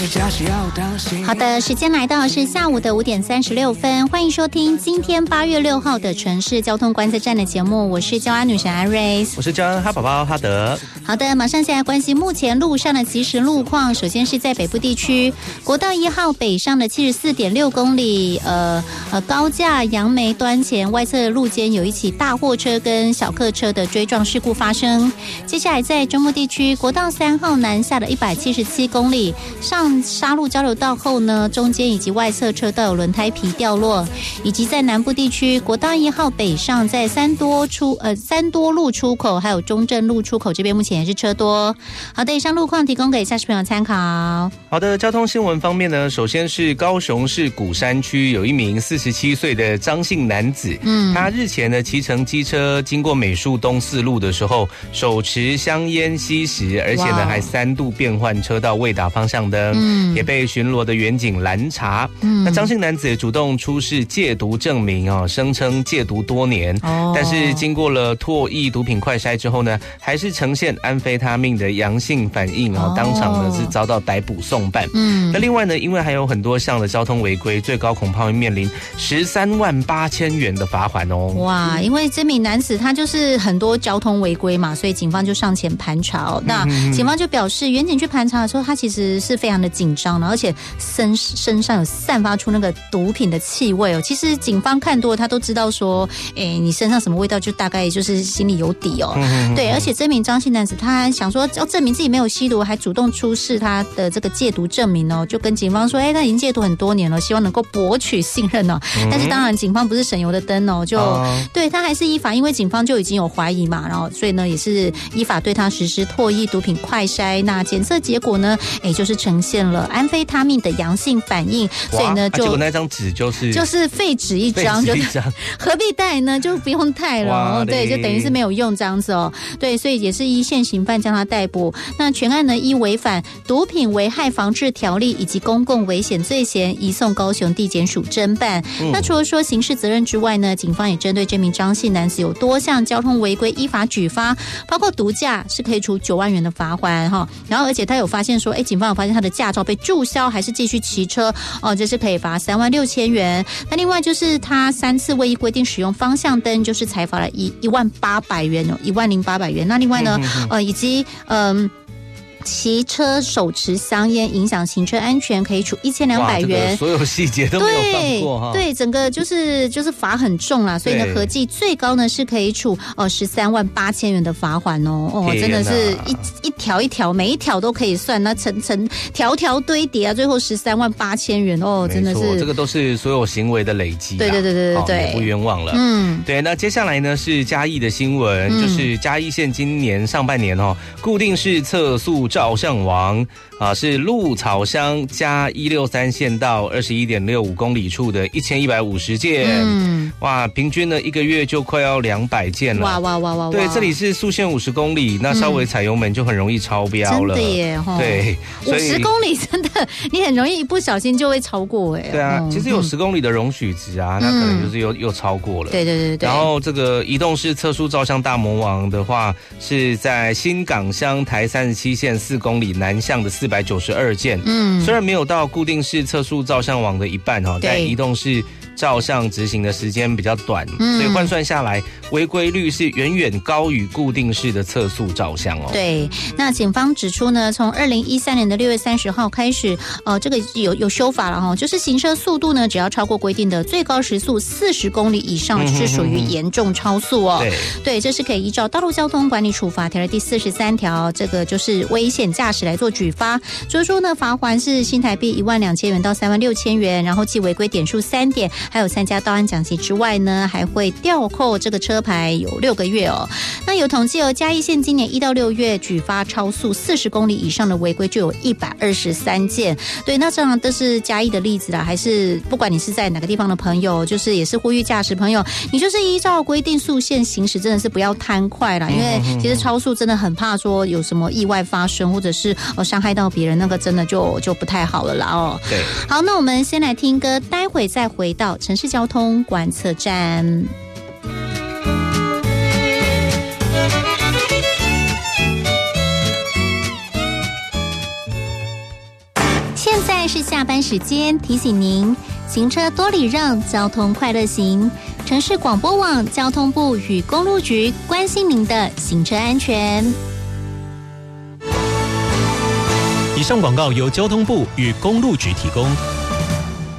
好的，时间来到是下午的5点36分，欢迎收听今天8月6号的城市交通观测站的节目，我是交安女神阿瑞斯， 我是交安哈宝宝哈德。 好的，马上先来关心目前路上的即时路况。首先是在北部地区，国道1号北上的74.6公里，高架杨梅端前外侧路肩有一起大货车跟小客车的追撞事故发生。接下来在中部地区，国道3号南下的177公里，上沙路交流道后呢，中间以及外侧车道有轮胎皮掉落，以及在南部地区，国道1号北上在三多路出口还有中正路出口这边目前也是车多。好的，以上路况提供给驾驶朋友参考。 好的，交通新闻方面呢，首先是高雄市鼓山区有一名47岁的张姓男子，他日前呢骑乘机车经过美术东4路的时候，手持香烟吸食，而且呢还3度变换车道未打方向灯，也被巡逻的员警拦查。那张姓男子也主动出示戒毒证明哦，声称戒毒多年，但是经过了唾液毒品快筛之后呢，还是呈现安非他命的阳性反应哦，当场呢是遭到逮捕送办。那另外呢，因为还有很多项的交通违规，最高恐怕会面临13.8万元的罚款哦。 哇，因为这名男子他就是很多交通违规嘛，所以警方就上前盘查。那警方就表示，员警去盘查的时候，他其实是非常的紧张，而且身上有散发出那个毒品的气味哦。其实警方看多了，他都知道说，你身上什么味道，就大概就是心里有底哦。对，而且这名张姓男子他想说要证明自己没有吸毒，还主动出示他的这个戒毒证明哦，就跟警方说，他已经戒毒很多年了，希望能够博取信任哦。但是当然，警方不是省油的灯哦，对他还是依法，因为警方就已经有怀疑嘛，然后所以呢也是依法对他实施唾液毒品快筛，那检测结果呢，就是呈现了安非他命的阳性反应，所以呢结果那张纸就是废纸一张，就何必带呢？就不用带了，对，就等于是没有用这样子哦。对，所以也是依现行犯将他逮捕。那全案呢依违反毒品危害防治条例以及公共危险罪嫌，移送高雄地检署侦办。那除了说刑事责任之外呢，警方也针对这名张姓男子有多项交通违规依法举发，包括毒驾是可以处9万元的罚款哈。然后而且他有发现说，警方有发现他的驾照被注销，还是继续骑车哦，这是可以罚36000元。那另外就是他3次未依规定使用方向灯，就是裁罚了10800元哦，10800元。那另外呢，以及骑车手持香烟影响行车安全，可以处1200元。 所有细节都没有放过哈。 对，整个就是罚很重啦，所以呢，合计最高呢是可以处138000元的罚款哦。真的是一条一条，每一条都可以算，那层条条堆叠啊，最后138000元哦，真的是这个都是所有行为的累积。 对， 也不冤枉了。对，那接下来呢是嘉义的新闻，就是嘉义县今年上半年固定式测速照相王是鹿草乡加163县道21.65公里处的1150件，哇，平均呢1个月就快要200件了。哇！对，这里是速限50公里，那稍微踩油门就很容易超标了。 真的耶， 对 ，50公里真的你很容易一不小心就会超过哎。 对啊，其实有10公里的容许值啊，那可能就是又超过了。 对。 然后这个移动式测速照相大魔王的话，是在新港乡台37线4公里南向的492件。虽然没有到固定式测速照相网的一半但移动式照相执行的时间比较短，所以换算下来，违规率是远远高于固定式的测速照相哦。 对，那警方指出呢，从2013年的6月30号开始，这个有修法了哈，就是行车速度呢，只要超过规定的最高时速40公里以上，是属于严重超速哦。对，这是可以依照《道路交通管理处罚条》的第43条，这个就是危险驾驶来做举发。所以说呢，罚锾是新台币12000元到36000元，然后记违规点数3点。还有参加道安讲习之外呢，还会吊扣这个车牌有6个月哦。那有统计嘉义县今年1到6月举发超速40公里以上的违规就有123件。对，那这样都是嘉义的例子啦，还是不管你是在哪个地方的朋友，就是也是呼吁驾驶朋友，你就是依照规定速限行驶，真的是不要贪快啦，因为其实超速真的很怕说有什么意外发生，或者是伤害到别人，那个真的就不太好了啦哦。 对， 好，那我们先来听歌，待会再回到城市交通观测站。现在是下班时间，提醒您行车多礼让，交通快乐行。城市广播网交通部与公路局关心您的行车安全。 以上广告由交通部与公路局提供。